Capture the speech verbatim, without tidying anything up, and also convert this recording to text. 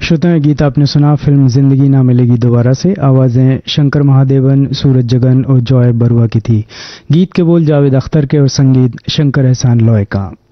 श्रोताओं, गीत आपने सुना फिल्म जिंदगी ना मिलेगी दोबारा से। आवाजें शंकर महादेवन, सूरज जगन और जॉय बरुआ की थी। गीत के बोल जावेद अख्तर के और संगीत शंकर एहसान लॉय का।